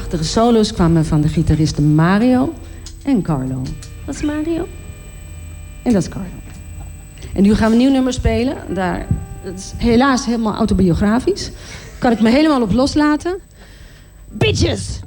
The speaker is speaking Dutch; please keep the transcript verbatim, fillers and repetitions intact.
prachtige solo's kwamen van de gitaristen Mario en Carlo. Dat is Mario. En dat is Carlo. En nu gaan we een nieuw nummer spelen. Daar, het is helaas helemaal autobiografisch. Kan ik me helemaal op loslaten. Bitches!